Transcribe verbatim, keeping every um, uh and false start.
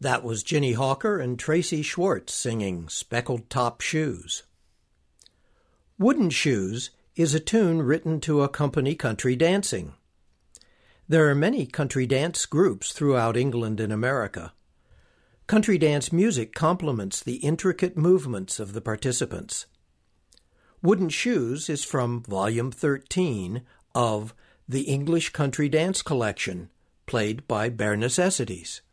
That was Ginny Hawker and Tracy Schwartz singing Speckled Top Shoes. Wooden Shoes is a tune written to accompany country dancing. There are many country dance groups throughout England and America. Country dance music complements the intricate movements of the participants. Wooden Shoes is from Volume thirteen of The English Country Dance Collection, played by Bare Necessities.